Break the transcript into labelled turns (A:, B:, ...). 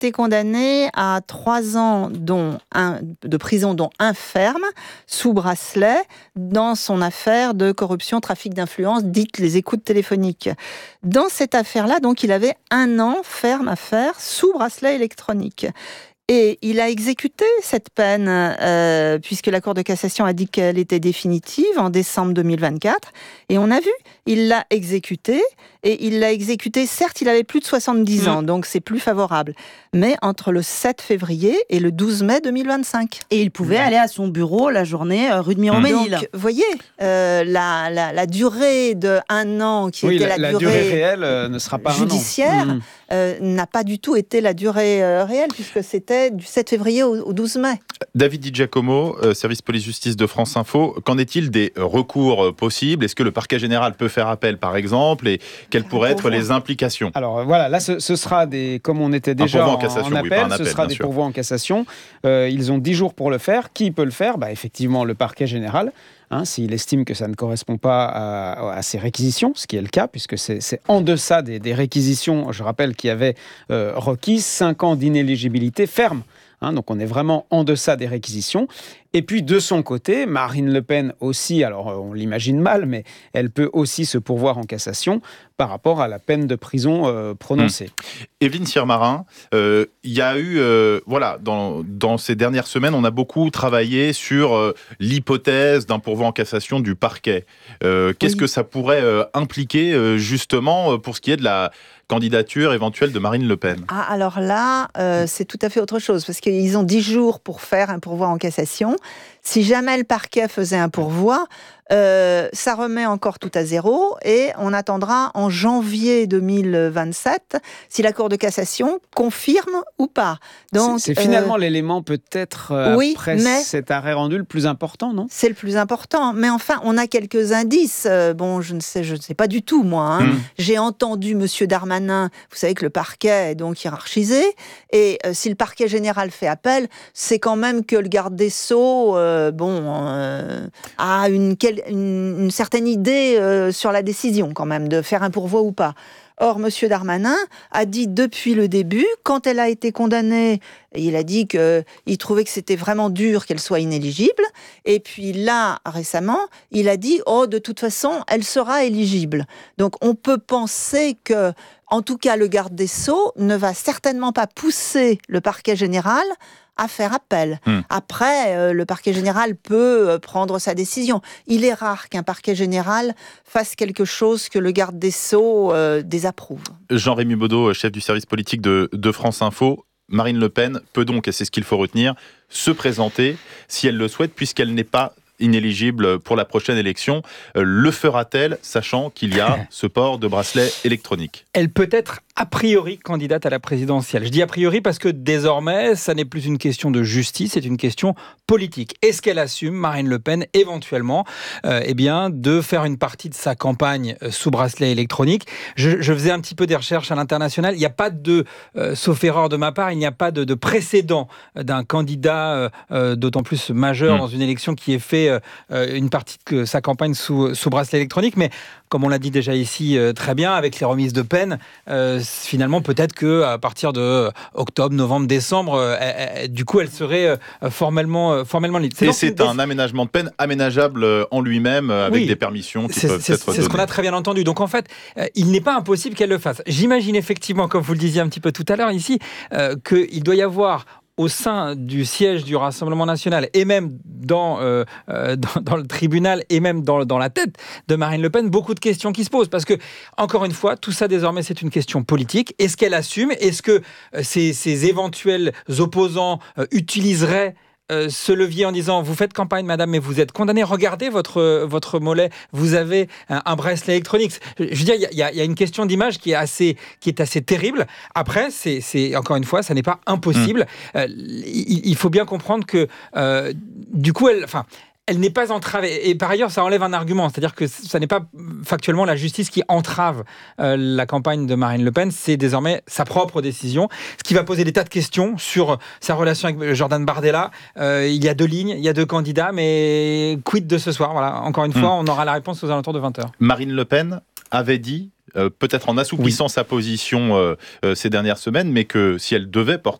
A: été condamnée à 3 ans de prison, dont 1 ferme, sous bracelet, dans son affaire de corruption, trafic d'influence, dite les écoutes téléphoniques. Dans cette affaire-là, donc, il avait 1 an ferme à faire sous bracelet électronique. Et il a exécuté cette peine, puisque la Cour de cassation a dit qu'elle était définitive en décembre 2024. Et on a vu, il l'a exécuté. Et il l'a exécuté, certes, il avait plus de 70 ans, donc c'est plus favorable. Mais entre le 7 février et le 12 mai 2025.
B: Et il pouvait aller à son bureau la journée rue de Miromesnil.
A: Donc, vous voyez, la durée de 1 an, qui était la durée
C: réelle ne sera pas
A: judiciaire, n'a pas du tout été la durée réelle, puisque c'était du 7 février au 12 mai.
D: David Di Giacomo, service police-justice de France Info. Qu'en est-il des recours possibles ? Est-ce que le parquet général peut faire appel, par exemple, et quelles pourraient être les implications ?
C: Alors voilà, là ce sera comme on était déjà en appel, ce sera des pourvois en cassation. Ils ont 10 jours pour le faire. Qui peut le faire ? Effectivement, le parquet général. S'il estime que ça ne correspond pas à ses réquisitions, ce qui est le cas, puisque c'est en deçà des réquisitions, je rappelle qu'il y avait requis 5 ans d'inéligibilité ferme. Donc on est vraiment en deçà des réquisitions. Et puis de son côté, Marine Le Pen aussi, alors on l'imagine mal, mais elle peut aussi se pourvoir en cassation par rapport à la peine de prison prononcée.
D: Évelyne Sirmarin, il y a eu, dans ces dernières semaines, on a beaucoup travaillé sur l'hypothèse d'un pourvoi en cassation du parquet. Qu'est-ce que ça pourrait impliquer justement pour ce qui est de la candidature éventuelle de Marine Le Pen ?
A: Alors là, c'est tout à fait autre chose, parce qu'ils ont 10 jours pour faire un pourvoi en cassation. Si jamais le parquet faisait un pourvoi, ça remet encore tout à zéro, et on attendra en janvier 2027 si la Cour de cassation confirme ou pas. Donc,
C: c'est finalement l'élément peut-être après cet arrêt rendu le plus important, non ?
A: C'est le plus important, mais enfin, on a quelques indices. Je ne sais pas du tout, moi. J'ai entendu Monsieur Darmanin, vous savez que le parquet est donc hiérarchisé, et si le parquet général fait appel, c'est quand même que le garde des Sceaux a une certaine idée sur la décision, quand même, de faire un pourvoi ou pas. Or, M. Darmanin a dit depuis le début, quand elle a été condamnée, il a dit qu'il trouvait que c'était vraiment dur qu'elle soit inéligible. Et puis là, récemment, il a dit « Oh, de toute façon, elle sera éligible ». Donc, on peut penser que, en tout cas, le garde des Sceaux ne va certainement pas pousser le parquet général à faire appel. Après, le parquet général peut prendre sa décision. Il est rare qu'un parquet général fasse quelque chose que le garde des Sceaux désapprouve.
D: Jean-Rémy Baudot, chef du service politique de France Info. Marine Le Pen peut donc, et c'est ce qu'il faut retenir, se présenter si elle le souhaite, puisqu'elle n'est pas inéligible pour la prochaine élection. Le fera-t-elle, sachant qu'il y a ce port de bracelet électronique ?
E: Elle peut être a priori candidate à la présidentielle. Je dis a priori parce que désormais, ça n'est plus une question de justice, c'est une question politique. Est-ce qu'elle assume, Marine Le Pen, éventuellement, de faire une partie de sa campagne sous bracelet électronique ? Je faisais un petit peu des recherches à l'international. Il n'y a pas de, sauf erreur de ma part, il n'y a pas de précédent d'un candidat d'autant plus majeur dans une élection qui ait fait une partie de sa campagne sous bracelet électronique. Mais comme on l'a dit déjà ici très bien, avec les remises de peine, finalement, peut-être qu'à partir de octobre, novembre, décembre, du coup, elle serait formellement libre.
D: Et c'est un aménagement de peine aménageable en lui-même, avec des permissions qui peuvent être données.
E: C'est ce qu'on a très bien entendu. Donc en fait, il n'est pas impossible qu'elle le fasse. J'imagine effectivement, comme vous le disiez un petit peu tout à l'heure ici, qu'il doit y avoir au sein du siège du Rassemblement national et même dans le tribunal et même dans la tête de Marine Le Pen, beaucoup de questions qui se posent. Parce que, encore une fois, tout ça désormais, c'est une question politique. Est-ce qu'elle assume ? Est-ce que ces éventuels opposants utiliseraient ce levier en disant « Vous faites campagne, madame, mais vous êtes condamnée. Regardez votre mollet. Vous avez un bracelet électronique. » Je veux dire, il y a une question d'image qui est assez terrible. Après, c'est encore une fois, ça n'est pas impossible. Il faut bien comprendre que, du coup, elle n'est pas entravée. Et par ailleurs, ça enlève un argument. C'est-à-dire que ça n'est pas factuellement la justice qui entrave la campagne de Marine Le Pen. C'est désormais sa propre décision. Ce qui va poser des tas de questions sur sa relation avec Jordan Bardella. Il y a 2 lignes, il y a 2 candidats, mais quid de ce soir ? Voilà. Encore une fois, on aura la réponse aux alentours de 20h.
D: Marine Le Pen avait dit peut-être en assouplissant sa position ces dernières semaines, mais que si elle devait